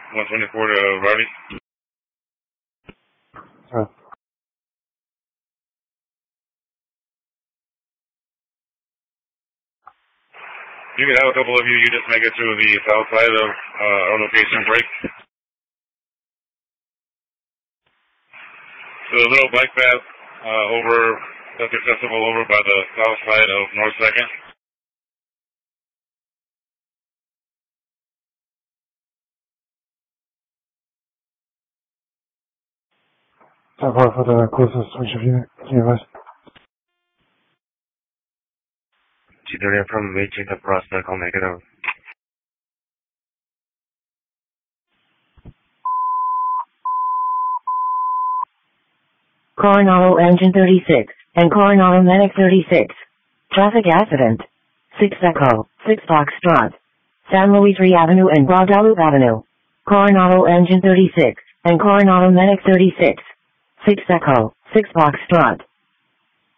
124 to Riley. You can have a couple of you just make it to the south side of our location break. So the little bike path that's accessible over by the south side of North 2nd. Support for the closest switch unit. Universe. G30 from reaching the prospect, I'll make it out. Coronado Engine 36 and Coronado Medic 36. Traffic accident. 6 Echo, 6 Foxtrot. San Luis Rey Avenue and Guadalupe Avenue. Coronado Engine 36 and Coronado Medic 36. 6 Echo, 6 Foxtrot.